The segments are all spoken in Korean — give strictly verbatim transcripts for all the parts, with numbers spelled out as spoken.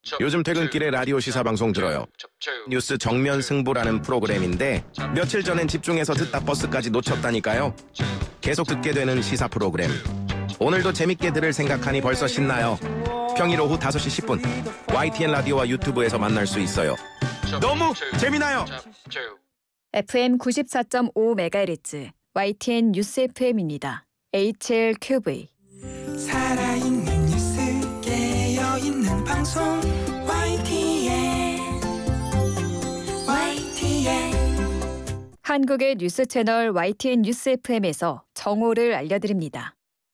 요즘 퇴근길에 라디오 시사 방송 들어요. 뉴스 정면 승부라는 프로그램인데 며칠 전엔 집중해서 듣다 버스까지 놓쳤다니까요. 계속 듣게 되는 시사 프로그램. 오늘도 재밌게 들을 생각하니 벌써 신나요. 평일 오후 다섯 시 십 분 와이티엔 라디오와 유튜브에서 만날 수 있어요. 너무 재미나요. 에프엠 구십사 점 오 메가헤르츠 와이티엔 뉴스 에프엠입니다. 에이치엘큐브이 살아있는 뉴스 깨어있는 방송 와이티엔 와이티엔 한국의 뉴스 채널 와이티엔 뉴스 에프엠에서 정오를 알려드립니다.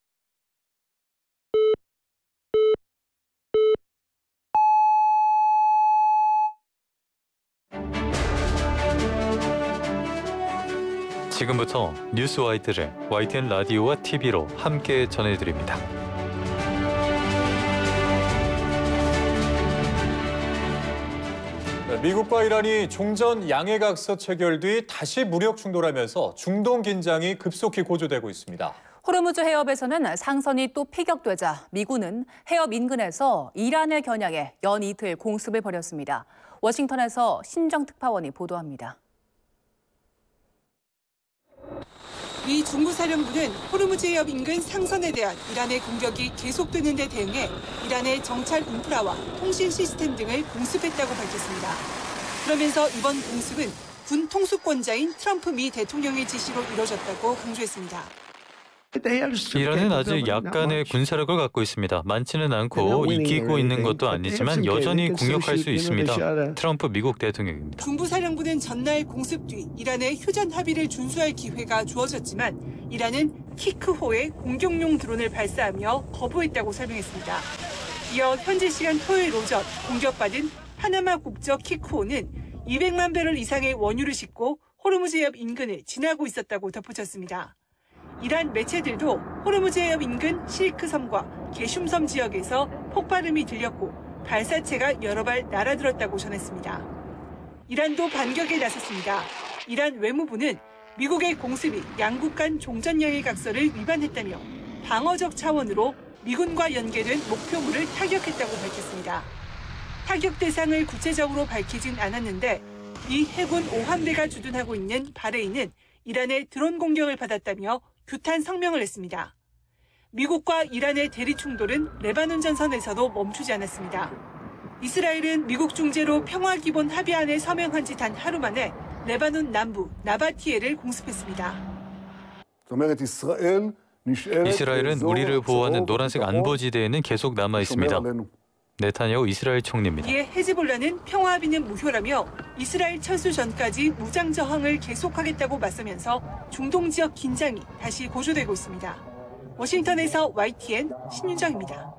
지금부터 뉴스 와이드를 와이티엔 라디오와 티비로 함께 전해드립니다. 미국과 이란이 종전 양해각서 체결 뒤 다시 무력 충돌하면서 중동 긴장이 급속히 고조되고 있습니다. 호르무즈 해협에서는 상선이 또 피격되자 미군은 해협 인근에서 이란을 겨냥해 연 이틀 공습을 벌였습니다. 워싱턴에서 신정 특파원이 보도합니다. 미 중부사령부는 호르무즈 해협 인근 상선에 대한 이란의 공격이 계속되는 데 대응해 이란의 정찰 인프라와 통신 시스템 등을 공습했다고 밝혔습니다. 그러면서 이번 공습은 군 통수권자인 트럼프 미 대통령의 지시로 이뤄졌다고 강조했습니다. 이란은 아직 약간의 군사력을 갖고 있습니다. 많지는 않고 이기고 있는 것도 아니지만 여전히 공격할 수 있습니다. 트럼프 미국 대통령입니다. 중부사령부는 전날 공습 뒤 이란의 휴전 합의를 준수할 기회가 주어졌지만 이란은 키크호에 공격용 드론을 발사하며 거부했다고 설명했습니다. 이어 현지 시간 토요일 오전 공격받은 파나마 국적 키크호는 이백만 배럴 이상의 원유를 싣고 호르무즈 해협 인근을 지나고 있었다고 덧붙였습니다. 이란 매체들도 호르무즈 해협 인근 실크 섬과 게슘섬 지역에서 폭발음이 들렸고 발사체가 여러 발 날아들었다고 전했습니다. 이란도 반격에 나섰습니다. 이란 외무부는 미국의 공습이 양국 간 종전양해 각서를 위반했다며 방어적 차원으로 미군과 연계된 목표물을 타격했다고 밝혔습니다. 타격 대상을 구체적으로 밝히진 않았는데 미 해군 오함대가 주둔하고 있는 바레인은 이란의 드론 공격을 받았다며 규탄 성명을 냈습니다. 미국과 이란의 대리 충돌은 레바논 전선에서도 멈추지 않았습니다. 이스라엘은 미국 중재로 평화기본 합의안에 서명한 지 단 하루 만에 레바논 남부 나바티에를 공습했습니다. 이스라엘은 우리를 보호하는 노란색 안보지대에는 계속 남아 있습니다. 네타냐후 이스라엘 총리입니다. 이에 헤즈볼라는 평화 합의는 무효라며 이스라엘 철수 전까지 무장 저항을 계속하겠다고 맞서면서 중동 지역 긴장이 다시 고조되고 있습니다. 워싱턴에서 와이티엔 신윤정입니다.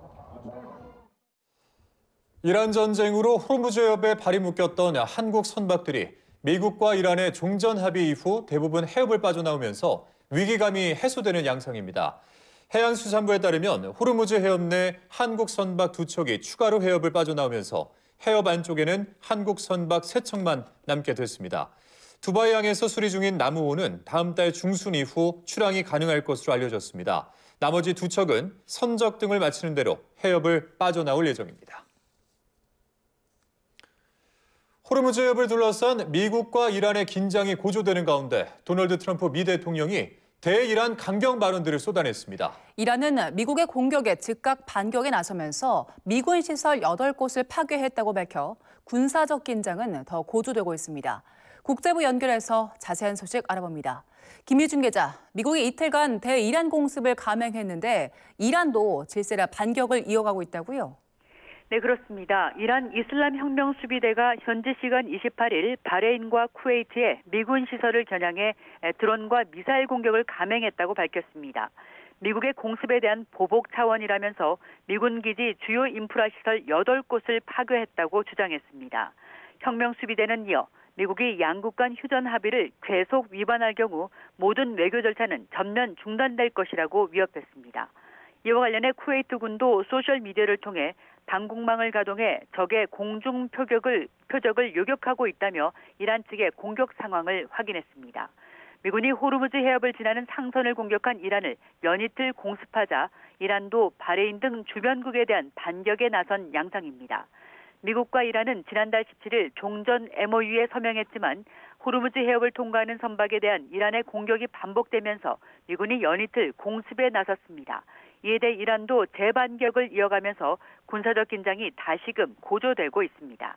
이란 전쟁으로 호르무즈 해협에 발이 묶였던 한국 선박들이 미국과 이란의 종전 합의 이후 대부분 해협을 빠져나오면서 위기감이 해소되는 양상입니다. 해양수산부에 따르면 호르무즈 해협 내 한국 선박 두 척이 추가로 해협을 빠져나오면서 해협 안쪽에는 한국 선박 세 척만 남게 됐습니다. 두바이항에서 수리 중인 나무호는 다음 달 중순 이후 출항이 가능할 것으로 알려졌습니다. 나머지 두 척은 선적 등을 마치는 대로 해협을 빠져나올 예정입니다. 호르무즈 해협을 둘러싼 미국과 이란의 긴장이 고조되는 가운데 도널드 트럼프 미 대통령이 대이란 강경 발언들을 쏟아냈습니다. 이란은 미국의 공격에 즉각 반격에 나서면서 미군 시설 여덟 곳을 파괴했다고 밝혀 군사적 긴장은 더 고조되고 있습니다. 국제부 연결해서 자세한 소식 알아봅니다. 김유준 기자, 미국이 이틀간 대이란 공습을 감행했는데 이란도 질세라 반격을 이어가고 있다고요? 네, 그렇습니다. 이란 이슬람 혁명 수비대가 현지 시간 이십팔 일 바레인과 쿠웨이트에 미군 시설을 겨냥해 드론과 미사일 공격을 감행했다고 밝혔습니다. 미국의 공습에 대한 보복 차원이라면서 미군 기지 주요 인프라 시설 여덟 곳을 파괴했다고 주장했습니다. 혁명 수비대는 이어 미국이 양국 간 휴전 합의를 계속 위반할 경우 모든 외교 절차는 전면 중단될 것이라고 위협했습니다. 이와 관련해 쿠웨이트군도 소셜미디어를 통해 당국망을 가동해 적의 공중 표격을, 표적을 요격하고 있다며 이란 측의 공격 상황을 확인했습니다. 미군이 호르무즈 해협을 지나는 상선을 공격한 이란을 연이틀 공습하자 이란도 바레인 등 주변국에 대한 반격에 나선 양상입니다. 미국과 이란은 지난달 십칠일 종전 엠오유에 서명했지만 호르무즈 해협을 통과하는 선박에 대한 이란의 공격이 반복되면서 미군이 연이틀 공습에 나섰습니다. 이에 대해 이란도 재반격을 이어가면서 군사적 긴장이 다시금 고조되고 있습니다.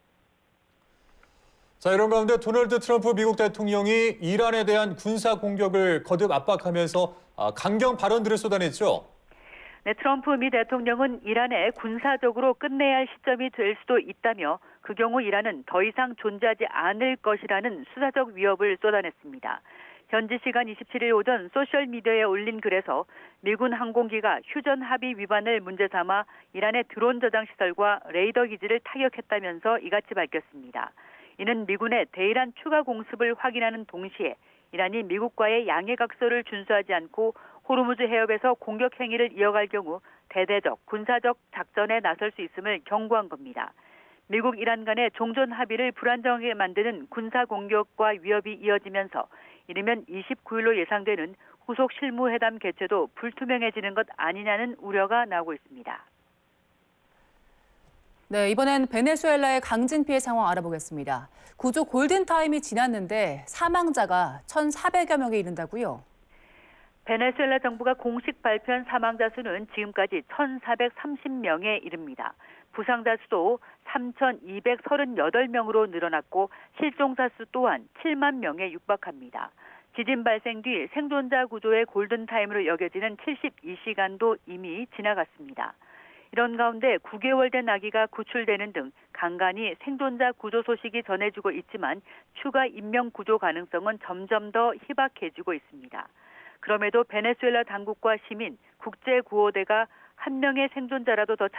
자, 이런 가운데 도널드 트럼프 미국 대통령이 이란에 대한 군사 공격을 거듭 압박하면서 강경 발언들을 쏟아냈죠. 네, 트럼프 미 대통령은 이란에 군사적으로 끝내야 할 시점이 될 수도 있다며 그 경우 이란은 더 이상 존재하지 않을 것이라는 수사적 위협을 쏟아냈습니다. 현지 시간 이십칠일 오전 소셜미디어에 올린 글에서 미군 항공기가 휴전 합의 위반을 문제 삼아 이란의 드론 저장 시설과 레이더 기지를 타격했다면서 이같이 밝혔습니다. 이는 미군의 대이란 추가 공습을 확인하는 동시에 이란이 미국과의 양해각서를 준수하지 않고 호르무즈 해협에서 공격 행위를 이어갈 경우 대대적 군사적 작전에 나설 수 있음을 경고한 겁니다. 미국 이란 간의 종전 합의를 불안정하게 만드는 군사 공격과 위협이 이어지면서 이르면 이십구일로 예상되는 후속 실무회담 개최도 불투명해지는 것 아니냐는 우려가 나오고 있습니다. 네, 이번엔 베네수엘라의 강진 피해 상황 알아보겠습니다. 구조 골든타임이 지났는데 사망자가 천사백여 명에 이른다고요? 베네수엘라 정부가 공식 발표한 사망자 수는 지금까지 천사백삼십 명에 이릅니다. 부상자 수도 삼천이백삼십팔 명으로 늘어났고 실종자 수 또한 칠만 명에 육박합니다. 지진 발생 뒤 생존자 구조의 골든타임으로 여겨지는 칠십이 시간도 이미 지나갔습니다. 이런 가운데 구 개월 된 아기가 구출되는 등 간간히 생존자 구조 소식이 전해지고 있지만 추가 인명 구조 가능성은 점점 더 희박해지고 있습니다. 그럼에도 베네수엘라 당국과 시민, 국제구호대가 한 명의 생존자라도 더